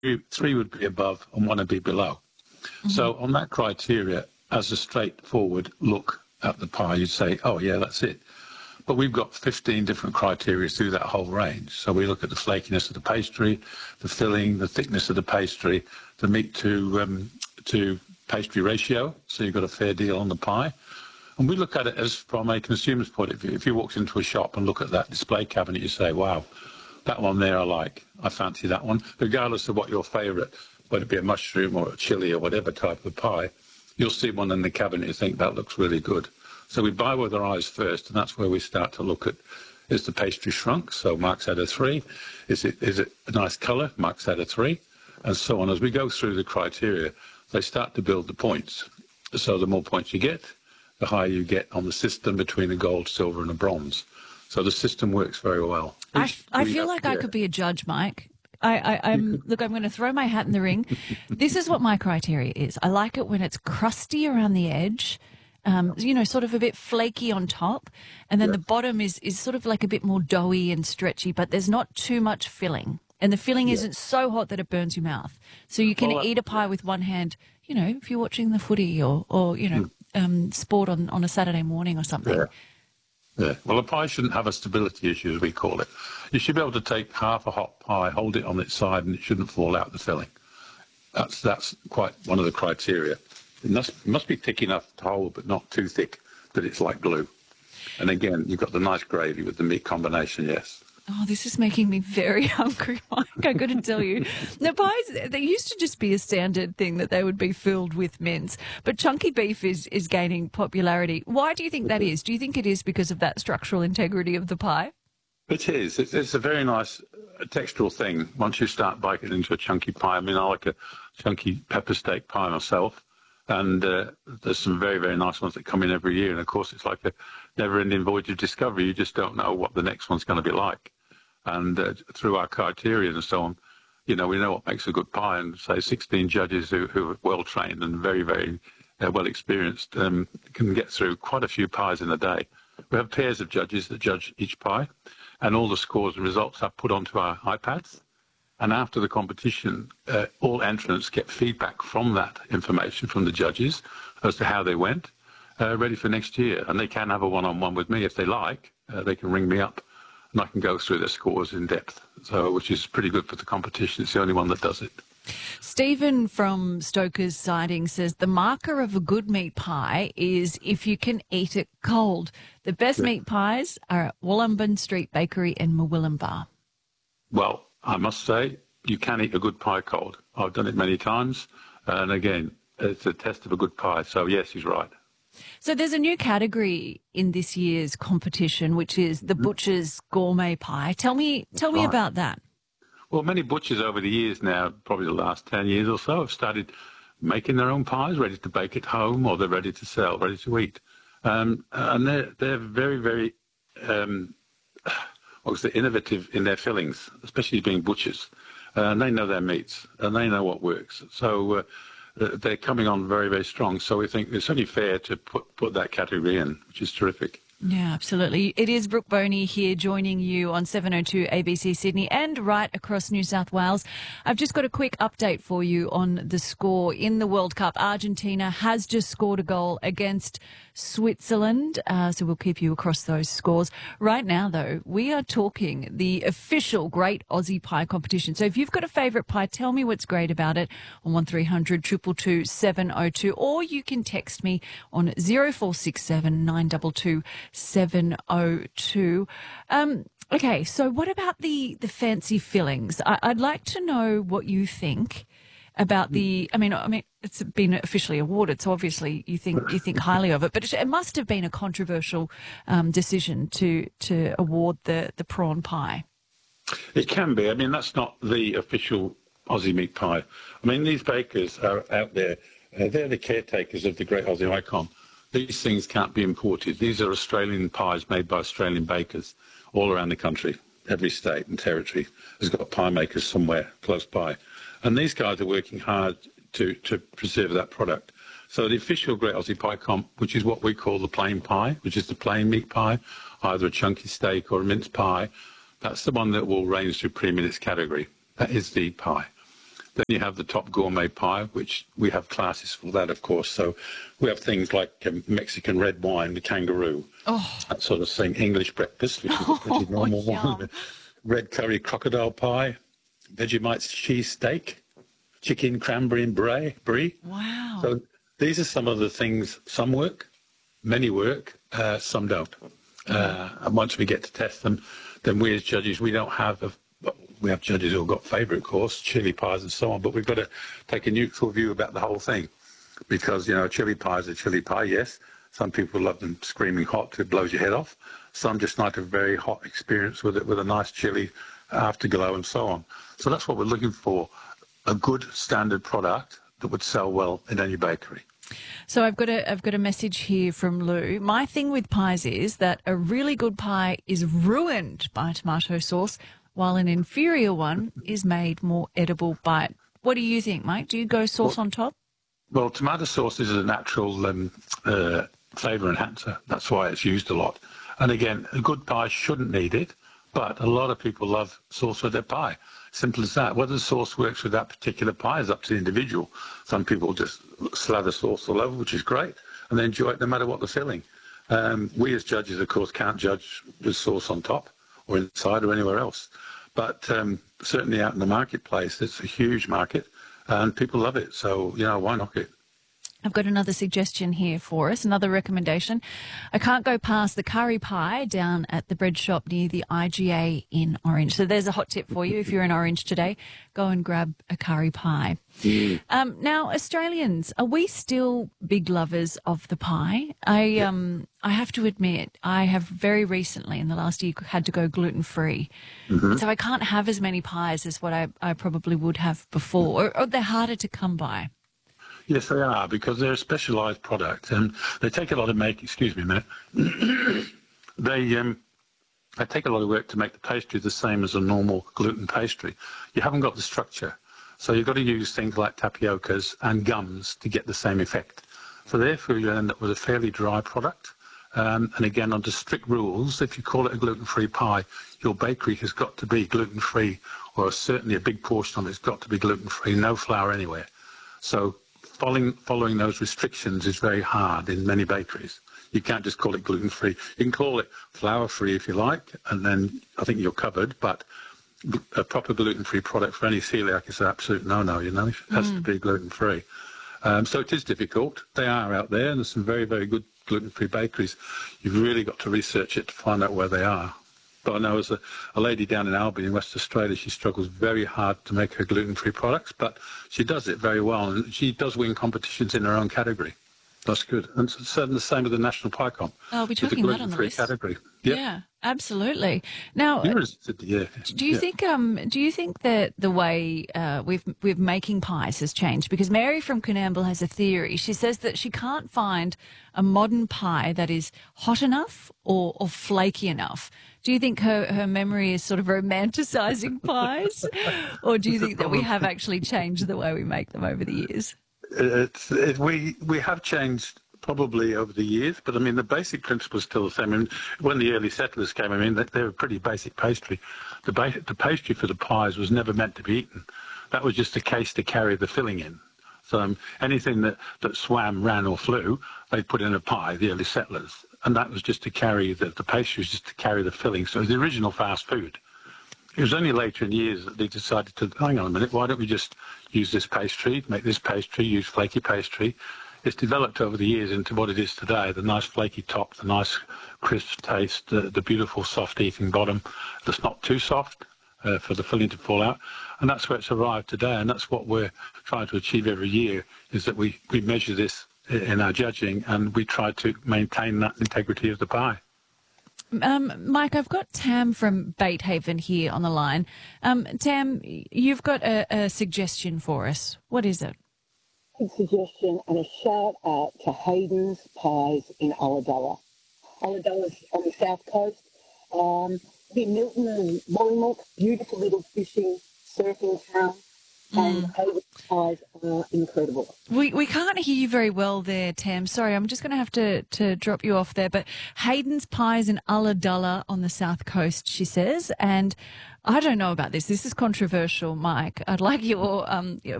three would be above and one would be below. So on that criteria, as a straightforward look at the pie, you'd say, oh, yeah, that's it. But we've got 15 different criteria through that whole range. So we look at the flakiness of the pastry, the filling, the thickness of the pastry, the meat to pastry ratio, so you've got a fair deal on the pie. And we look at it as from a consumer's point of view. If you walked into a shop and look at that display cabinet, you say, wow, that one there I like. I fancy that one. Regardless of what your favourite, whether it be a mushroom or a chili or whatever type of pie, you'll see one in the cabinet you think that looks really good. So we buy with our eyes first, and that's where we start to look at, is the pastry shrunk? So marks out of 3. Is it a nice colour? Marks out of 3. And so on. As we go through the criteria, they start to build the points. So the more points you get, the higher you get on the system between a gold, silver and a bronze. So the system works very well. I feel like I could be a judge, Mike. Look, I'm going to throw my hat in the ring. This is what my criteria is. I like it when it's crusty around the edge, sort of a bit flaky on top, and then the bottom is sort of like a bit more doughy and stretchy, but there's not too much filling. And the filling isn't so hot that it burns your mouth. So you can eat a pie with one hand, if you're watching the footy or sport on a Saturday morning or something. Yeah. Well, a pie shouldn't have a stability issue, as we call it. You should be able to take half a hot pie, hold it on its side, and it shouldn't fall out the filling. That's quite one of the criteria. It must be thick enough to hold, but not too thick that it's like glue. And again, you've got the nice gravy with the meat combination, yes. Oh, this is making me very hungry, Mike, I got to tell you. The pies, they used to just be a standard thing that they would be filled with mince, but chunky beef is gaining popularity. Why do you think that is? Do you think it is because of that structural integrity of the pie? It is. It's a very nice textural thing once you start biting into a chunky pie. I mean, I like a chunky pepper steak pie myself, and there's some very, very nice ones that come in every year. And, of course, it's like a never-ending voyage of discovery. You just don't know what the next one's going to be like. And through our criteria and so on, we know what makes a good pie. And, say, 16 judges who are well-trained and very, very well-experienced can get through quite a few pies in a day. We have pairs of judges that judge each pie, and all the scores and results are put onto our iPads. And after the competition, all entrants get feedback from that information from the judges as to how they went, ready for next year. And they can have a one-on-one with me if they like. They can ring me up, and I can go through their scores in depth, which is pretty good for the competition. It's the only one that does it. Stephen from Stoker's Siding says the marker of a good meat pie is if you can eat it cold. The best meat pies are at Wollumben Street Bakery in Murwillumbah. Well, I must say you can eat a good pie cold. I've done it many times, and again, it's a test of a good pie. So yes, he's right. So there's a new category in this year's competition, which is the Butcher's Gourmet Pie. Tell me about that. Well, many butchers over the years now, probably the last 10 years or so, have started making their own pies, ready to bake at home, or they're ready to sell, ready to eat. And they're very, very innovative in their fillings, especially being butchers. And they know their meats, and they know what works. So they're coming on very, very strong. So we think it's only fair to put that category in, which is terrific. Yeah, absolutely. It is Brooke Boney here joining you on 702 ABC Sydney and right across New South Wales. I've just got a quick update for you on the score in the World Cup. Argentina has just scored a goal against Switzerland, so we'll keep you across those scores. Right now, though, we are talking the official Great Aussie Pie competition. So if you've got a favourite pie, tell me what's great about it on 1300 222 702, or you can text me on 0467 922 702. Okay, so what about the fancy fillings? I'd like to know what you think about the. I mean, it's been officially awarded, so obviously you think highly of it. But it must have been a controversial decision to award the prawn pie. It can be. I mean, that's not the official Aussie meat pie. I mean, these bakers are out there. They're the caretakers of the Great Aussie Icon. These things can't be imported. These are Australian pies made by Australian bakers all around the country. Every state and territory has got pie makers somewhere close by. And these guys are working hard to preserve that product. So the official Great Aussie Pie Comp, which is what we call the plain pie, which is the plain meat pie, either a chunky steak or a mince pie, that's the one that will reign supreme in its category. That is the pie. Then you have the top gourmet pie, which we have classes for that, of course. So we have things like Mexican red wine, the kangaroo, that sort of thing. English breakfast, which is a pretty normal one. Red curry crocodile pie, Vegemite cheese steak, chicken cranberry and brie. Wow. So these are some of the things. Some work, many work, some don't. And once we get to test them, then we as judges, we have judges who've got favourite course, chili pies and so on, but we've got to take a neutral view about the whole thing because, chili pie is a chili pie, yes. Some people love them screaming hot, it blows your head off. Some just like a very hot experience with it, with a nice chili afterglow and so on. So that's what we're looking for, a good standard product that would sell well in any bakery. So I've got a message here from Lou. My thing with pies is that a really good pie is ruined by tomato sauce, while an inferior one is made more edible by it. What do you think, Mike? Do you go sauce on top? Well, tomato sauce is a natural flavour enhancer. That's why it's used a lot. And again, a good pie shouldn't need it, but a lot of people love sauce with their pie. Simple as that. Whether the sauce works with that particular pie is up to the individual. Some people just slather sauce all over, which is great, and they enjoy it no matter what the filling. We as judges, of course, can't judge with sauce on top or inside or anywhere else. But certainly out in the marketplace, it's a huge market and people love it. So, why knock it? I've got another suggestion here for us, another recommendation. I can't go past the curry pie down at the bread shop near the IGA in Orange. So there's a hot tip for you. If you're in Orange today, go and grab a curry pie. Now, Australians, are we still big lovers of the pie? I have to admit, I have very recently in the last year had to go gluten-free. So I can't have as many pies as what I probably would have before, or they're harder to come by. Yes, they are, because they're a specialised product, and they take a lot of excuse me a minute, they take a lot of work to make the pastry the same as a normal gluten pastry. You haven't got the structure, so you've got to use things like tapiocas and gums to get the same effect. So therefore you end up with a fairly dry product, and again, under strict rules, if you call it a gluten-free pie, your bakery has got to be gluten-free, or certainly a big portion of it's got to be gluten-free, no flour anywhere. So following those restrictions is very hard in many bakeries. You can't just call it gluten-free. You can call it flour-free if you like, and then I think you're covered, but a proper gluten-free product for any celiac is an absolute no-no, It has to be gluten-free. So it is difficult. They are out there, and there's some very, very good gluten-free bakeries. You've really got to research it to find out where they are. But I know as a lady down in Albion in West Australia, she struggles very hard to make her gluten-free products, but she does it very well, and she does win competitions in her own category. That's good. And certainly the same with the National Pie Comp. Oh, we're talking that on the list. Category. Yep. Yeah, absolutely. Now, do you think that the way we're making pies has changed? Because Mary from Coonamble has a theory. She says that she can't find a modern pie that is hot enough or flaky enough. Do you think her memory is sort of romanticising pies, or do you think that we have actually changed the way we make them over the years? We have changed probably over the years, but I mean the basic principle is still the same. I mean, when the early settlers came, they were pretty basic pastry. The pastry for the pies was never meant to be eaten. That was just a case to carry the filling in. So anything that swam, ran or flew, they put in a pie, the early settlers. And that was just to carry the pastry, was just to carry the filling. So it was the original fast food. It was only later in years that they decided to, hang on a minute, why don't we just use this pastry, make this pastry, use flaky pastry. It's developed over the years into what it is today, the nice flaky top, the nice crisp taste, the beautiful soft eating bottom that's not too soft for the filling to fall out. And that's where it's arrived today, and that's what we're trying to achieve every year, is that we measure this in our judging, and we try to maintain that integrity of the pie. Mike, I've got Tam from Batehaven here on the line. Tam, you've got a suggestion for us. What is it? A suggestion and a shout out to Hayden's Pies in Ulladulla. Ulladulla's on the south coast. Near Milton and Mollymook, beautiful little fishing, surfing town. And Hayden's pies are incredible. We can't hear you very well there, Tam. Sorry, I'm just going to have to drop you off there. But Hayden's Pies in Ulladulla on the south coast, she says. And I don't know about this. This is controversial, Mike. I'd like your